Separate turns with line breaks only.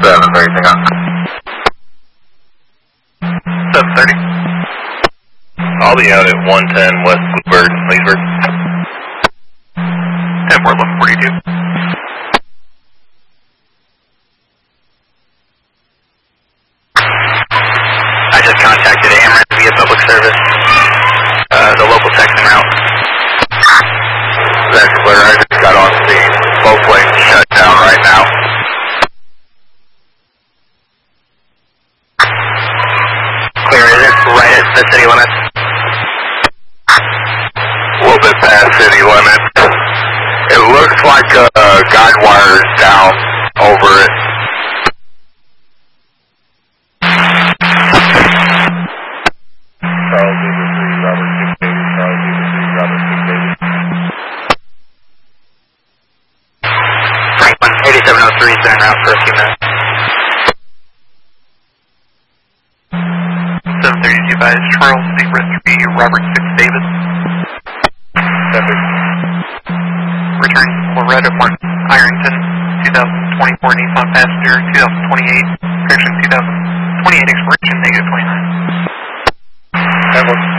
7, anything on?
730.
I'll be out at 110 West Bluebird, Leesburg.
10-4, 1142.
I just contacted Ameren via public service. The local texting route. That's clear. I just got on scene. Both lanes shut down right now. Clear, is it right at the city limits? A little bit past city limits. It looks like a guide wire is down over it. Franklin 8703 has been en route for a few minutes.
732 by Charles, Zebra 3, Robert 6, Davis. Returning Loretta Martin, Ironton, 2024 Nissan Passenger, 2028, correction 2028 expiration, -29.
That works.